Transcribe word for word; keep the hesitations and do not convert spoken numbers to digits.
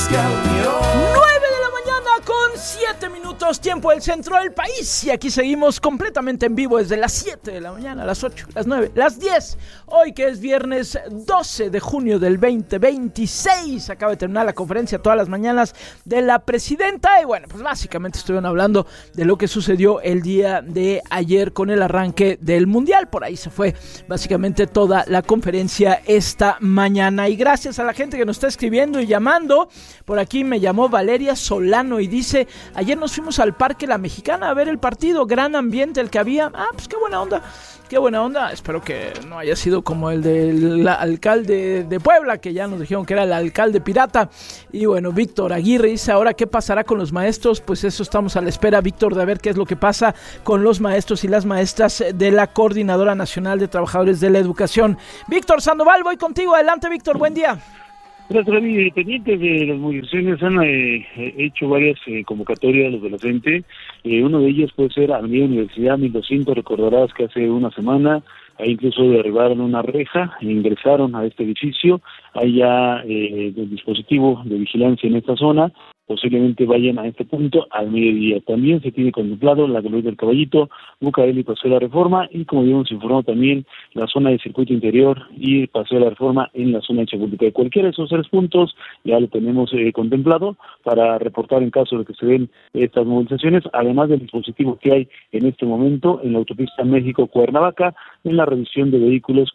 Con siete minutos, tiempo del centro del país. Y aquí seguimos completamente en vivo desde las siete de la mañana, las ocho, las nueve, las diez. Hoy que es viernes doce de junio del veinte veintiséis. Acaba de terminar la conferencia todas las mañanas de la presidenta. Y bueno, pues básicamente estuvieron hablando de lo que sucedió el día de ayer con el arranque del Mundial. Por ahí se fue básicamente toda la conferencia esta mañana. Y gracias a la gente que nos está escribiendo y llamando. Por aquí me llamó Valeria Solano y dice, ayer nos fuimos al Parque La Mexicana a ver el partido, gran ambiente el que había. Ah, pues qué buena onda, qué buena onda. Espero que no haya sido como el del alcalde de Puebla, que ya nos dijeron que era el alcalde pirata. Y bueno, Víctor Aguirre dice, ahora qué pasará con los maestros. Pues eso estamos a la espera, Víctor, de ver qué es lo que pasa con los maestros y las maestras de la Coordinadora Nacional de Trabajadores de la Educación. Víctor Sandoval, voy contigo, adelante Víctor, buen día. Gracias, Ravi. Pendientes de las movilizaciones han eh, hecho varias eh, convocatorias los de la gente. Eh, uno de ellos puede ser Avenida Universidad mil doscientos. Recordarás que hace una semana ahí incluso derribaron una reja e ingresaron a este edificio. Hay ya eh, el dispositivo de vigilancia en esta zona. Posiblemente vayan a este punto al mediodía. También se tiene contemplado la Glorieta del Caballito, Bucareli y Paseo de la Reforma, y como habíamos informado también, la zona de circuito interior y Paseo de la Reforma en la zona de Chapultepec. Cualquiera de esos tres puntos ya lo tenemos eh, contemplado para reportar en caso de que se den estas movilizaciones, además del dispositivo que hay en este momento en la autopista México-Cuernavaca, en la revisión de vehículos